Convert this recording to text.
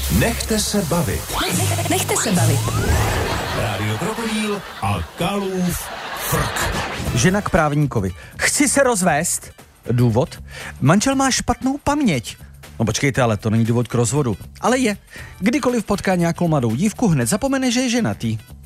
Nechte se bavit. Nechte se bavit. Rádio Krokodýl a Kalův frk. Žena k právníkovi. Chci se rozvést. Důvod? Manžel má špatnou paměť. No počkejte, ale to není důvod k rozvodu. Ale je. Kdykoliv potká nějakou mladou dívku, hned zapomene, že je ženatý.